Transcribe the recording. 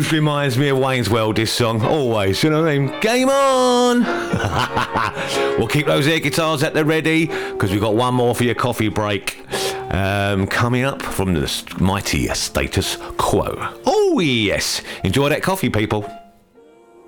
always reminds me of Wayne's World, this song. Always, you know what I mean? Game on! We'll keep those air guitars at the ready, because we've got one more for your coffee break. Coming up from the mighty Status Quo. Oh, yes. Enjoy that coffee, people.